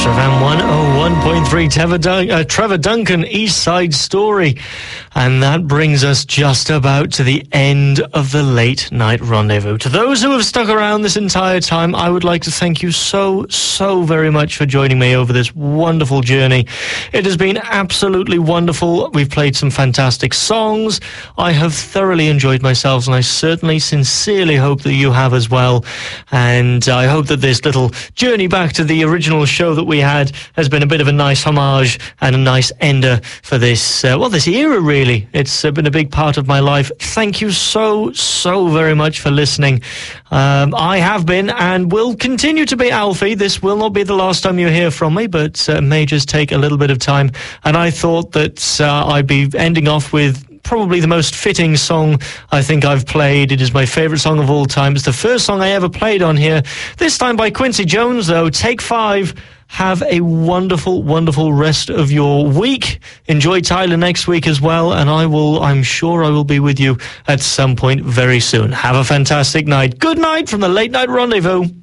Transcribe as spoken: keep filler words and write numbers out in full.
X F M one oh one point three, Trevor, Dun- uh, Trevor Duncan, East Side Story. And that brings us just about to the end of the Late Night Rendezvous. To those who have stuck around this entire time, I would like to thank you so, so very much for joining me over this wonderful journey. It has been absolutely wonderful. We've played some fantastic songs. I have thoroughly enjoyed myself, and I certainly, sincerely hope that you have as well. And I hope that this little journey back to the original show that we had has been a bit of a nice homage and a nice ender for this, uh, well, this era, really. It's uh, been a big part of my life. Thank you so, so very much for listening. Um, I have been and will continue to be Alfie. This will not be the last time you hear from me, but uh, may just take a little bit of time. And I thought that uh, I'd be ending off with probably the most fitting song I think I've played. It is my favorite song of all time. It's the first song I ever played on here. This time by Quincy Jones, though. Take Five. Have a wonderful, wonderful rest of your week. Enjoy Tyler next week as well, and I will, I'm sure I will be with you at some point very soon. Have a fantastic night. Good night from the Late Night Rendezvous.